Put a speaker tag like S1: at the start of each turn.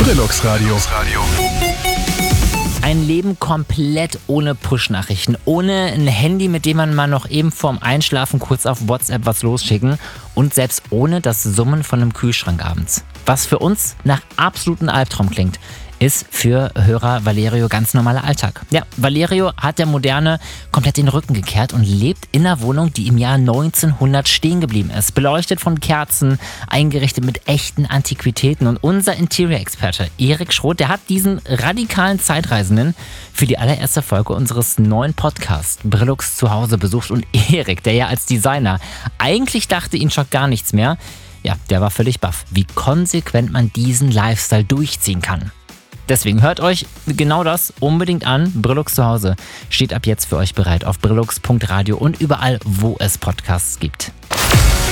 S1: Brillux Radio.
S2: Ein Leben komplett ohne Push-Nachrichten, ohne ein Handy, mit dem man mal noch eben vorm Einschlafen kurz auf WhatsApp was losschicken und selbst ohne das Summen von einem Kühlschrank abends. Was für uns nach absoluten Albtraum klingt, ist für Hörer Valerio ganz normaler Alltag. Ja, Valerio hat der Moderne komplett den Rücken gekehrt und lebt in einer Wohnung, die im Jahr 1900 stehen geblieben ist. Beleuchtet von Kerzen, eingerichtet mit echten Antiquitäten. Und unser Interior-Experte Erik Schroth, der hat diesen radikalen Zeitreisenden für die allererste Folge unseres neuen Podcasts Brillux zu Hause besucht. Und Erik, der ja als Designer eigentlich dachte, ihn schockt gar nichts mehr, ja, der war völlig baff, wie konsequent man diesen Lifestyle durchziehen kann. Deswegen hört euch genau das unbedingt an. Brillux zu Hause steht ab jetzt für euch bereit auf brillux.radio und überall, wo es Podcasts gibt.